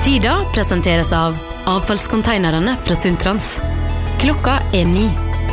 Sida presenteres av avfallskonteinerne fra Sundtrans. Klokka 9.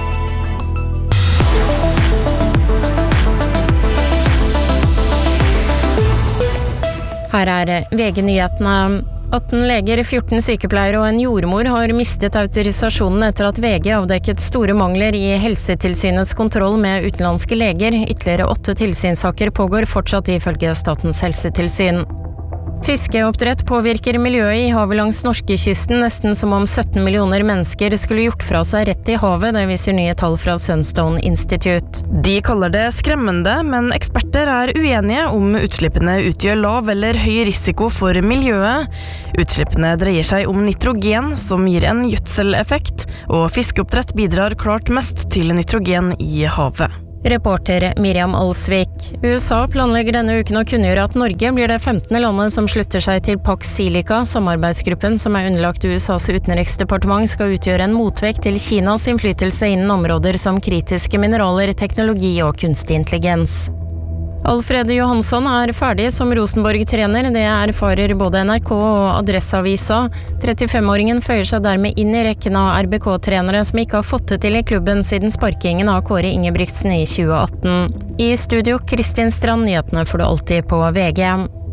Her VG-nyhetene. 18 leger, 14 sykepleiere og en jordmor har mistet autorisasjonen etter at VG avdekket store mangler i Helsetilsynets kontroll med utenlandske leger. Ytterligere 8 tilsynssaker pågår fortsatt ifølge Statens helsetilsyn. Fiskeoppdrett påvirker miljøet i havet langs norskekysten, nesten som om 17 millioner mennesker skulle gjort fra seg rett i havet, det viser nye tall fra Sunstone Institute. De kaller det skremmende, men eksperter er uenige om utslippene utgjør lav eller høy risiko for miljøet. Utslippene dreier seg om nitrogen, som gir en gjødseleffekt, og fiskeoppdrett bidrar klart mest til nitrogen i havet. Reporter Miriam Alsvik. USA planlegger denne uken å kunngjøre at Norge blir det 15. landet som slutter seg til Pax Silica. Samarbeidsgruppen som er underlagt USAs utenriksdepartement skal utgjøre en motvekt til Kinas innflytelse innen områder som kritiske mineraler, teknologi og kunstig intelligens. Alfred Johansson er ferdig som Rosenborg-trener, det erfarer både NRK og Adresseavisa. 35-åringen føyer seg dermed inn i rekken av RBK-trenere som ikke har fått det til i klubben siden sparkingen av Kåre Ingebrigtsen i 2018. I studio Kristin Strand, nyhetene får du alltid på VG.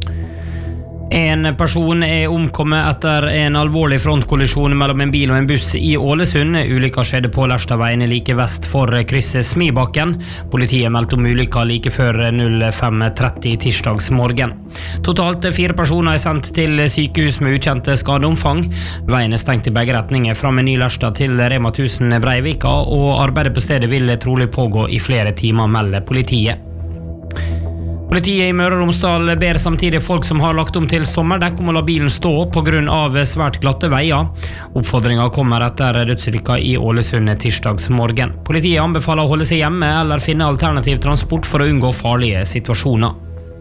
En person er omkommet etter en alvorlig frontkollisjon mellom en bil og en buss i Ålesund. Ulykka skjedde på Lerstadveien like vest for krysset Smibakken. Politiet meldte om ulykka like før 05:30 tirsdags morgen. Totalt 4 personer er sendt til sykehus med ukjente skadeomfang. Veien er stengt i begge retninger fra Meny Lerstad til Rema 1000 Breivika, og arbeidet på stedet vil trolig pågå i flere timer, melder politiet. Politiet i Møre og Romsdal ber samtidig folk som har lagt om til sommerdekk om å la bilen stå på grunn av svært glatte veier. Oppfordringen kommer etter dødsulykka i Ålesund tirsdags morgen. Politiet anbefaler å holde seg hjemme eller finne alternativ transport for å unngå farlige situasjoner.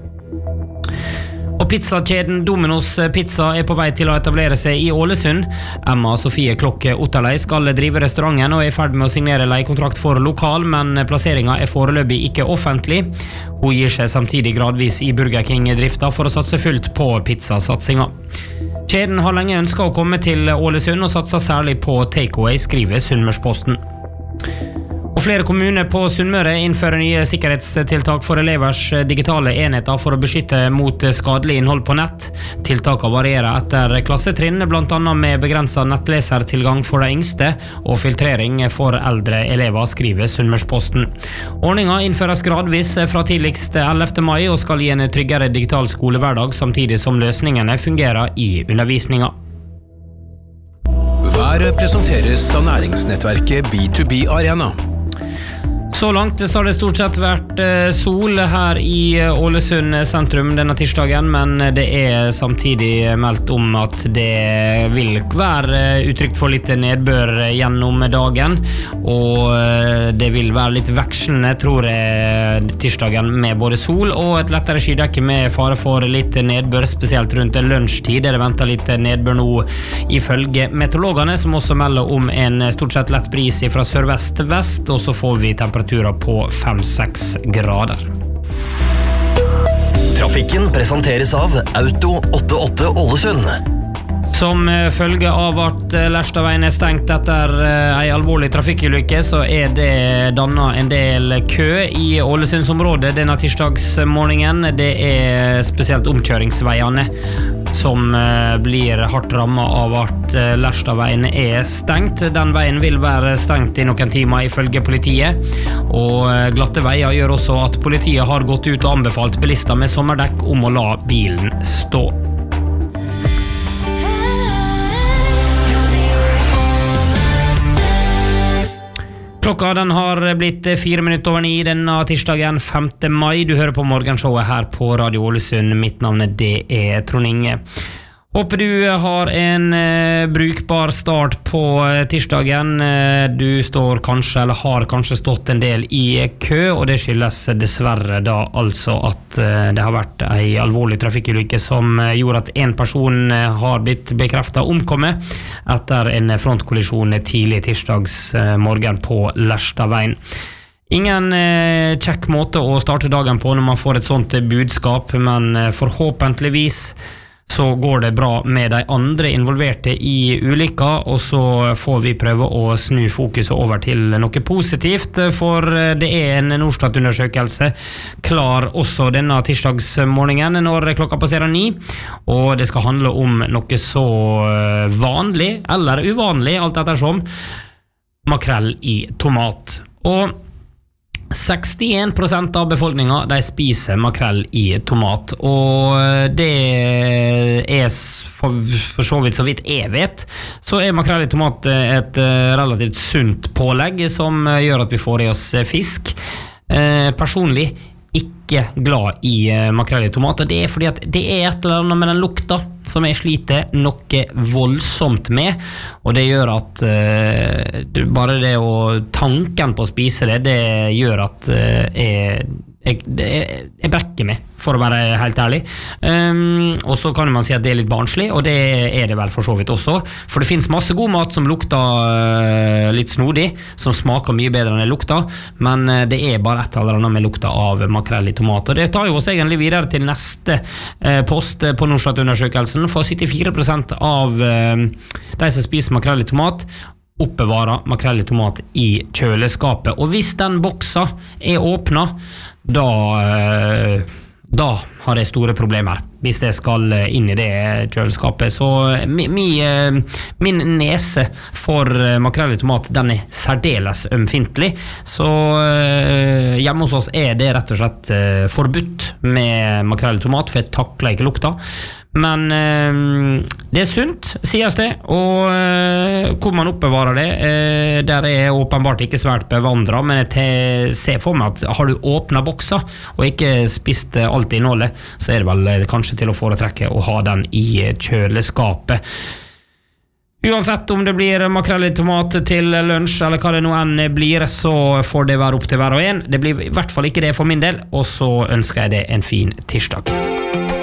Og pizzakjeden Domino's Pizza er på vei til å etablere seg i Ålesund. Emma Sofie Klokke Otterlei skal drive restauranten og er i ferd med å signere leiekontrakt for lokal, men plasseringen er foreløpig ikke offentlig. Hun gir seg samtidig gradvis i Burger King-drifta for å satse fullt på pizzasatsinga. Kjeden har lenge ønsket å komme til Ålesund og satser særlig på takeaway, skriver Sunnmørsposten. Og flere kommuner på Sunnmøre innfører nye sikkerhetstiltak for elevers digitale enheter for å beskytte mot skadelig innhold på nett. Tiltakene varierer etter klassetrinn, blant annet med begrenset nettlesertilgang for de yngste og filtrering for eldre elever, skriver Sunnmørsposten. Ordningen innføres gradvis fra tidligst 11. mai og skal gi en tryggere digital skolehverdag, samtidig som løsningene fungerer i undervisninga. Været presenteres av næringsnettverket B2B Arena. Så langt så har det stort sett vært sol her i Ålesund sentrum denne tirsdagen, men det er samtidig meldt om at det vil være utrygt for litt nedbør gjennom dagen, og det vil være litt vekslende, tror jeg, tirsdagen med både sol og et lettere skydekke med fare for litt nedbør, spesielt rundt lunsjtid. Det venter litt nedbør nå ifølge meteorologene, som også melder om en stort sett lett bris fra sørvest-vest, og så får vi temperatur på 5-6 grader. Trafikken presenteres av Auto 88 Ålesund. Som følge av at Lerstadveien er stengt etter en alvorlig trafikkulykke, så er det dannet en del kø i Ålesundsområdet denne tirsdagsmorgenen. Det er spesielt omkjøringsveiene som blir hardt rammet av at Lerstadveien er stengt. Den veien vil være stengt i noen timer ifølge politiet, og glatte veier gjør også at politiet har gått ut og anbefalt bilister med sommerdekk om å la bilen stå. Klokka den har blitt 4 minutter over 9 denne tirsdagen 5. mai. Du hører på morgenshowet her på Radio Ålesund. Mitt navn det er Trond Inge. Håper du har en brukbar start på tirsdagen. Du står kanskje, eller har kanskje stått en del i kø, og det skyldes dessverre da altså at det har vært en alvorlig trafikkulykke som gjorde at en person har blitt bekreftet omkommet etter en frontkollisjon tidlig tirsdags morgen på Lerstadveien. Ingen kjekk måte å starte dagen på når man får et sånt budskap, men forhåpentligvis så går det bra med de andre involverte i ulykka, og så får vi prøve å snu fokuset over til noe positivt, for det en Norstat-undersøkelse klar også denne tirsdagsmorgenen når klokka passerer 9, og det skal handle om noe så vanlig, eller uvanlig, alt ettersom, makrell i tomat. Og 61% av befolkningen de spiser makrell i tomat, og det for så vidt så vidt jeg vet, så makrell i tomat et relativt sunt pålegg som gjør at vi får i oss fisk. Personlig ikke glad i makrell i tomat, og det fordi at det et eller annet med den lukta som jeg sliter noe voldsomt med, og det gjør at bare det å tanken på å spise det gjør at jeg brekker meg, for å være helt ærlig. Og så kan man si at det litt barnslig, og det det vel for så vidt også, for det finnes masse god mat som lukter litt snodig, som smaker mye bedre enn det lukter, men det bare et eller annet med lukta av makrell i tomat, og det tar jo oss egentlig videre til neste post på Norstat-undersøkelsen, for 74% av de som spiser makrell i tomat oppbevarer makrell i tomat i kjøleskapet, og hvis den boksa åpna, da har jeg store problemer hvis jeg skal inn i det kjøleskapet. Så min nese for makrell i tomat, den særdeles ømfintlig, så hjemme hos oss det rett og slett forbudt med makrell i tomat, for jeg takler ikke lukta. Men det sunt, sies det, og hvor man oppbevarer det, der åpenbart ikke svært bevandret, men jeg ser for meg at har du åpnet boksa og ikke spist alt innholdet, så det vel kanskje til å foretrekke å ha den i kjøleskapet. Uansett om det blir makrell i tomat til lunsj eller hva det nå enn blir, så får det være opp til hver og en. Det blir i hvert fall ikke det for min del, og så ønsker jeg det en fin tirsdag.